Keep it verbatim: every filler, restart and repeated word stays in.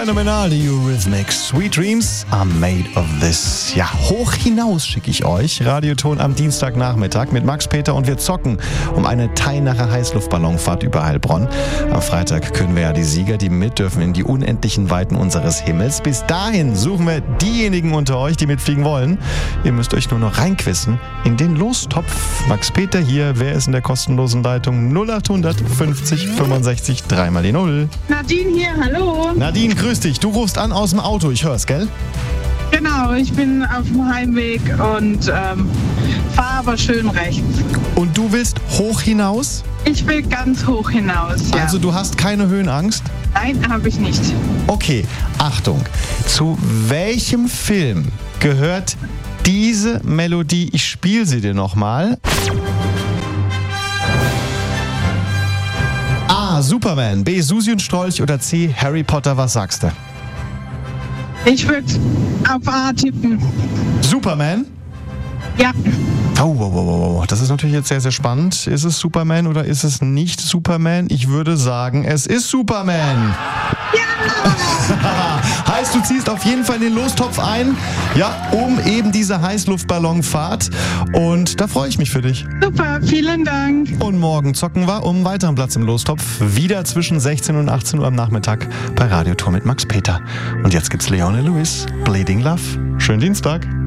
Phänomenal, die Eurythmics. Sweet Dreams are made of this. Ja, hoch hinaus schicke ich euch. Radioton am Dienstagnachmittag mit Max Peter und wir zocken um eine Teilnacher Heißluftballonfahrt über Heilbronn. Am Freitag können wir ja die Sieger, die mit dürfen, in die unendlichen Weiten unseres Himmels. Bis dahin suchen wir diejenigen unter euch, die mitfliegen wollen. Ihr müsst euch nur noch reinquissen in den Lostopf. Max Peter hier. Wer ist in der kostenlosen Leitung? null achthundert fünfzig fünfundsechzig drei mal die null. Nadine hier, hallo. Nadine, grüß dich. Du rufst an aus dem Auto, ich hör's, gell? Genau, ich bin auf dem Heimweg und ähm, fahre aber schön rechts. Und du willst hoch hinaus? Ich will ganz hoch hinaus, ja. Also du hast keine Höhenangst? Nein, habe ich nicht. Okay, Achtung. Zu welchem Film gehört diese Melodie? Ich spiele sie dir nochmal. A. Superman, B. Susi und Strolch oder C. Harry Potter, was sagst du? Ich würde auf A tippen. Superman? Ja. Oh, wow, wow, wow. Das ist natürlich jetzt sehr, sehr spannend. Ist es Superman oder ist es nicht Superman? Ich würde sagen, es ist Superman. Ja! Heißt, du ziehst auf jeden Fall in den Lostopf ein, ja, um eben diese Heißluftballonfahrt. Und da freue ich mich für dich. Super, vielen Dank. Und morgen zocken wir um einen weiteren Platz im Lostopf. Wieder zwischen sechzehn und achtzehn Uhr am Nachmittag bei Radioton mit Max Peter. Und jetzt gibt's Leone Lewis, Bleeding Love. Schönen Dienstag.